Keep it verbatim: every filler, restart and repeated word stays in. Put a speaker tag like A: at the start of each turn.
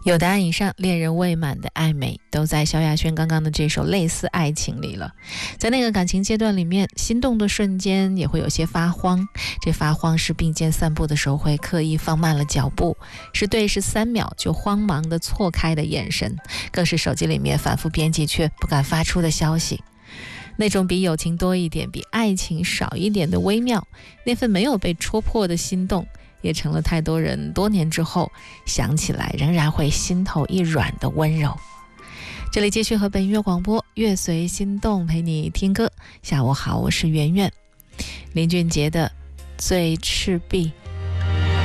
A: 有答案以上，恋人未满的暧昧都在萧亚轩刚刚的这首类似爱情里了。在那个感情阶段里面，心动的瞬间也会有些发慌，这发慌是并肩散步的时候会刻意放慢了脚步，是对视三秒就慌忙的错开的眼神，更是手机里面反复编辑却不敢发出的消息。那种比友情多一点，比爱情少一点的微妙，那份没有被戳破的心动，也成了太多人多年之后想起来仍然会心头一软的温柔。这里继续和本月广播乐随心动陪你听歌。下午好，我是圆圆。林俊杰的《醉赤壁》。